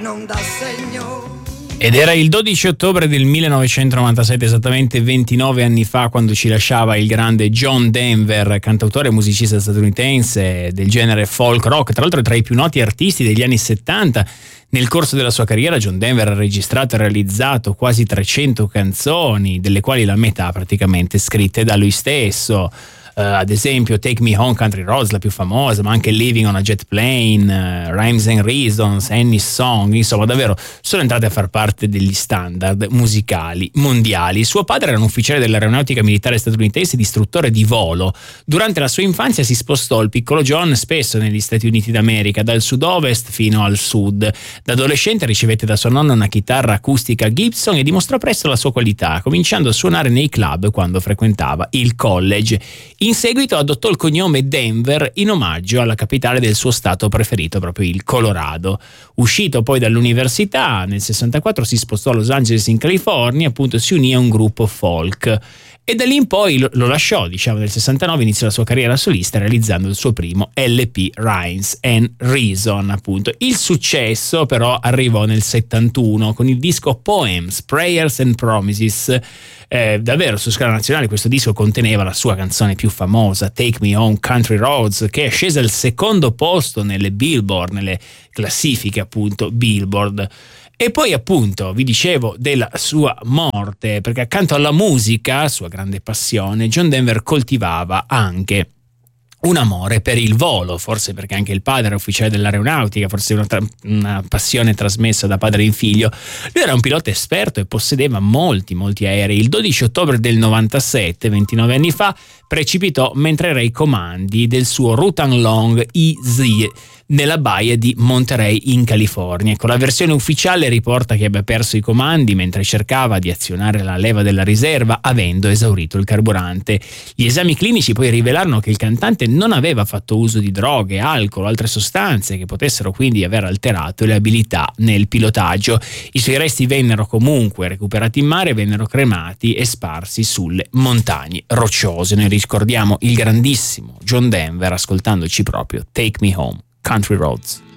Non dà segno. Ed era il 12 ottobre del 1997, esattamente 29 anni fa, quando ci lasciava il grande John Denver, cantautore e musicista statunitense del genere folk rock, tra l'altro tra i più noti artisti degli anni 70. Nel corso della sua carriera John Denver ha registrato e realizzato quasi 300 canzoni, delle quali la metà praticamente scritte da lui stesso. Ad esempio Take Me Home Country Roads, la più famosa, ma anche Living on a Jet Plane, Rhymes and Reasons, Annie's Song, insomma davvero sono entrate a far parte degli standard musicali mondiali. Suo padre era un ufficiale dell'aeronautica militare statunitense ed istruttore di volo. Durante la sua infanzia si spostò il piccolo John spesso negli Stati Uniti d'America, dal sud-ovest fino al sud. Da adolescente ricevette da sua nonna una chitarra acustica Gibson e dimostrò presto la sua qualità, cominciando a suonare nei club quando frequentava il college. In seguito adottò il cognome Denver in omaggio alla capitale del suo stato preferito, proprio il Colorado. Uscito poi dall'università, nel 64 si spostò a Los Angeles in California, appunto si unì a un gruppo folk. E da lì in poi lo lasciò, nel 69 iniziò la sua carriera solista realizzando il suo primo LP, Rhymes and Reason, appunto. Il successo però arrivò nel 71 con il disco Poems, Prayers and Promises. Davvero su scala nazionale questo disco conteneva la sua canzone più famosa, Take Me Home Country Roads, che è scesa al secondo posto nelle Billboard, nelle classifiche appunto Billboard. E poi appunto vi dicevo della sua morte, perché accanto alla musica, sua grande passione, John Denver coltivava anche un amore per il volo, forse perché anche il padre era ufficiale dell'aeronautica, forse una passione trasmessa da padre in figlio. Lui era un pilota esperto e possedeva molti aerei. Il 12 ottobre del 97, 29 anni fa, precipitò mentre era ai comandi del suo Rutan Long EZ nella baia di Monterey in California. Ecco, la versione ufficiale riporta che abbia perso i comandi mentre cercava di azionare la leva della riserva, avendo esaurito il carburante. Gli esami clinici poi rivelarono che il cantante non aveva fatto uso di droghe, alcol o altre sostanze che potessero quindi aver alterato le abilità nel pilotaggio. I suoi resti vennero comunque recuperati in mare e vennero cremati e sparsi sulle montagne rocciose. Noi ricordiamo il grandissimo John Denver ascoltandoci proprio Take Me Home Country Roads.